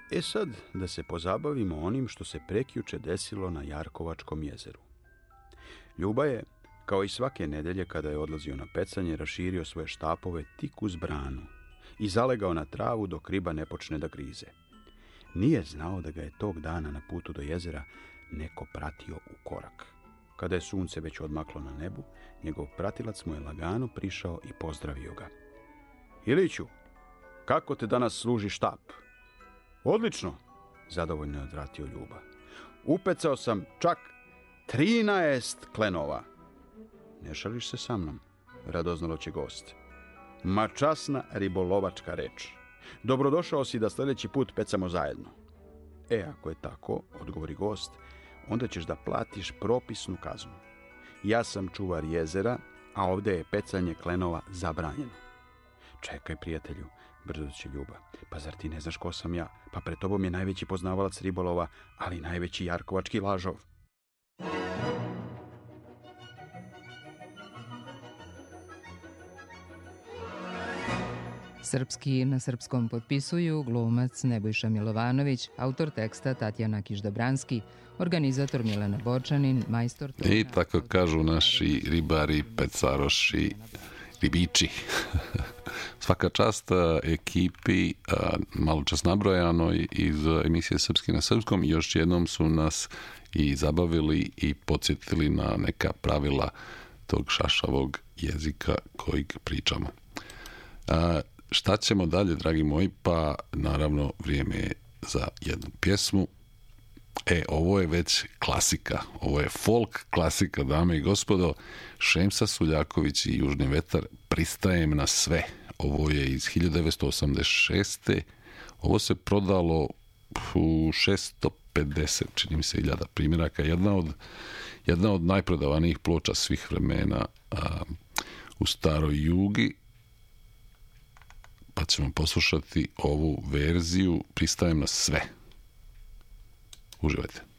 Sad da se pozabavimo onim što se prekjuče desilo na Jarkovačkom jezeru. Ljuba je, kao i svake nedelje kada je odlazio na pecanje, raširio svoje štapove tik uz branu i zalegao na travu dok riba ne počne da grize. Nije znao da ga je tog dana na putu do jezera neko pratio u korak. Kada je sunce već odmaklo na nebu, njegov pratilac mu je lagano prišao i pozdravio ga. Iliću, kako te danas služi štap? Odlično, zadovoljno je odvratio Ljuba. Upecao sam čak 13 klenova. Ne šališ se sa mnom, radoznalo će gost. Ma časna ribolovačka reč. Dobrodošao si da sljedeći put pecamo zajedno. Ako je tako, odgovori gost, onda ćeš da platiš propisnu kaznu. Ja sam čuvar jezera, a ovdje je pecanje klenova zabranjeno. Čekaj, prijatelju, brzo će Ljuba. Pa zar ti ne znaš ko sam ja? Pa pred tobom je najveći poznavalac ribolova, ali najveći jarkovački lažov. Srpski na srpskom potpisuju glumac Nebojša Milovanović, autor teksta Tatjana Kiš-Dobranski, organizator Milena Borčanin, majstor... I tako kažu naši ribari, pecaroši, ribiči. Svaka čast ekipi, malo čas nabrojano iz emisije Srpski na srpskom, još jednom su nas i zabavili i podsjetili na neka pravila tog šašavog jezika kojeg pričamo. Šta ćemo dalje, dragi moji? Pa naravno vrijeme je za jednu pjesmu. Ovo je već klasika, ovo je folk klasika, dame i gospodo. Šemsa Suljaković i Južni vetar, Pristajem na sve. Ovo je iz 1986. Ovo se prodalo u 650, čini mi se, 1000 primjeraka. Jedna od najprodavanijih ploča svih vremena u staroj Jugi. Pa ćemo poslušati ovu verziju Pristajem na sve. Uživajte.